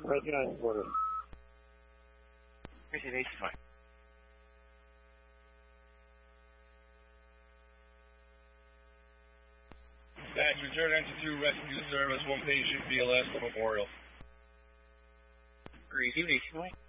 Right behind the border. Appreciate it, fine. Badge, return entry 2, rescue service, 1 patient, BLS, Memorial. Receive, fine.